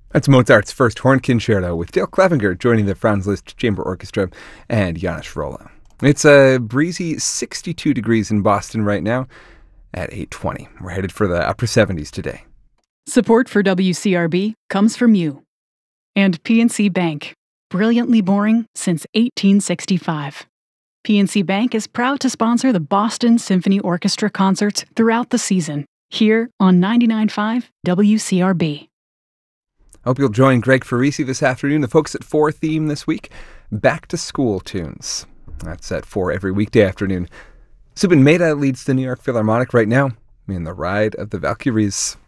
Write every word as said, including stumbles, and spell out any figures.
That's Mozart's First Horn Concerto with Dale Clevenger joining the Franz Liszt Chamber Orchestra and Janos Rolla. It's a breezy sixty-two degrees in Boston right now at eight twenty. We're headed for the upper seventies today. Support for W C R B comes from you and P N C Bank, brilliantly boring since eighteen sixty-five. P N C Bank is proud to sponsor the Boston Symphony Orchestra concerts throughout the season, here on ninety-nine point five W C R B. Hope you'll join Greg Farisi this afternoon. The Focus at four theme this week, Back to School tunes. That's at four every weekday afternoon. Subin Mehta leads the New York Philharmonic right now in The Ride of the Valkyries.